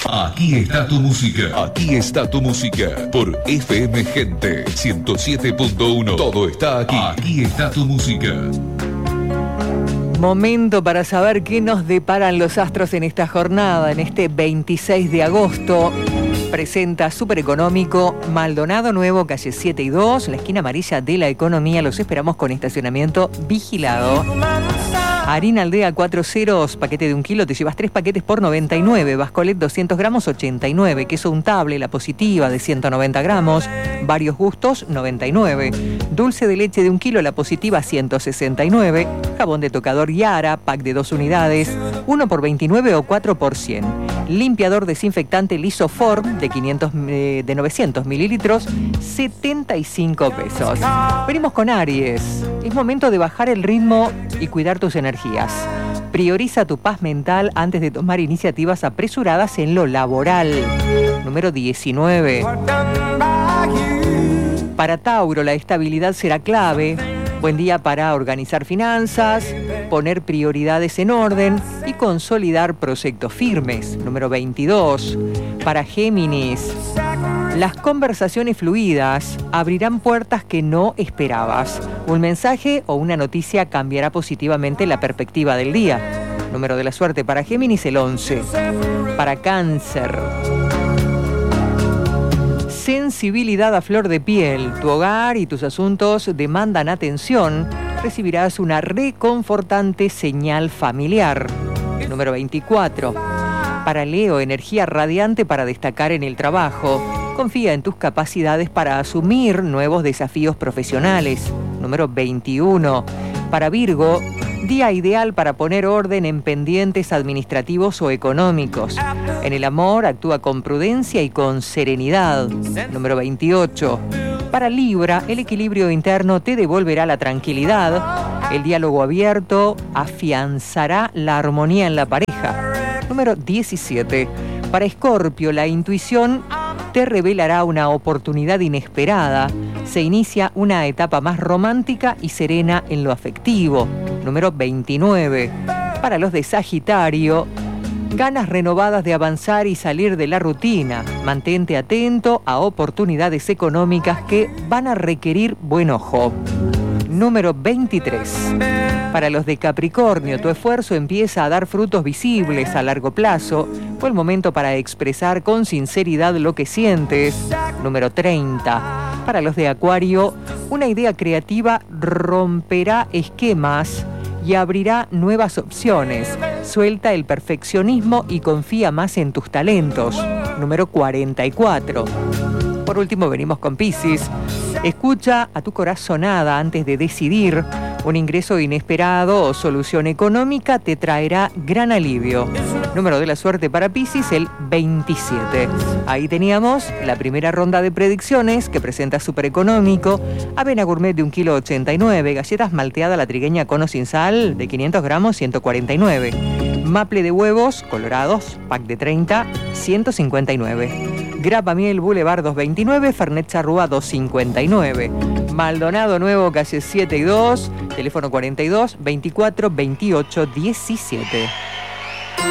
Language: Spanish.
Aquí está tu música. Aquí está tu música. Por FM Gente 107.1. Todo está aquí. Aquí está tu música. Momento para saber qué nos deparan los astros en esta jornada, en este 26 de agosto. Presenta Supereconómico, Maldonado Nuevo, calle 7 y 2, la esquina amarilla de la economía. Los esperamos con estacionamiento vigilado. Harina Aldea 4 ceros, paquete de 1 kilo, te llevas 3 paquetes por 99. Bascolet 200 gramos, 89. Queso untable, la positiva, de 190 gramos. Varios gustos, 99. Dulce de leche de 1 kilo, la positiva, 169. Jabón de tocador Yara, pack de 2 unidades, 1 por 29 o 4 por 100. Limpiador desinfectante Lisoform de 900 mililitros, 75 pesos. Venimos con Aries. Es momento de bajar el ritmo y cuidar tus energías. Prioriza tu paz mental antes de tomar iniciativas apresuradas en lo laboral. Número 19. Para Tauro, la estabilidad será clave. Buen día para organizar finanzas, poner prioridades en orden y consolidar proyectos firmes. Número 22. Para Géminis, las conversaciones fluidas abrirán puertas que no esperabas. Un mensaje o una noticia cambiará positivamente la perspectiva del día. Número de la suerte para Géminis, el 11. Para Cáncer, sensibilidad a flor de piel. Tu hogar y tus asuntos demandan atención. Recibirás una reconfortante señal familiar. Número 24. Para Leo, energía radiante para destacar en el trabajo. Confía en tus capacidades para asumir nuevos desafíos profesionales. Número 21. Para Virgo, día ideal para poner orden en pendientes administrativos o económicos. En el amor, actúa con prudencia y con serenidad. Número 28. Para Libra, el equilibrio interno te devolverá la tranquilidad. El diálogo abierto afianzará la armonía en la pareja. Número 17. Para Escorpio, la intuición te revelará una oportunidad inesperada. Se inicia una etapa más romántica y serena en lo afectivo. Número 29. Para los de Sagitario, ganas renovadas de avanzar y salir de la rutina. Mantente atento a oportunidades económicas que van a requerir buen ojo. Número 23. Para los de Capricornio, tu esfuerzo empieza a dar frutos visibles a largo plazo. Fue el momento para expresar con sinceridad lo que sientes. Número 30. Para los de Acuario, una idea creativa romperá esquemas y abrirá nuevas opciones. Suelta el perfeccionismo y confía más en tus talentos. Número 44. Por último, venimos con Piscis. Escucha a tu corazonada antes de decidir. Un ingreso inesperado o solución económica te traerá gran alivio. Número de la suerte para Piscis, el 27. Ahí teníamos la primera ronda de predicciones que presenta Supereconómico. Avena gourmet de 1 kilo 89. Galletas malteada la trigueña cono sin sal de 500 gramos 149. Maple de huevos colorados, pack de 30, 159. Grapa Miel Boulevard 229, Fernet Charrúa 259. Maldonado Nuevo, calle 7 y 2, teléfono 42 24 28 17.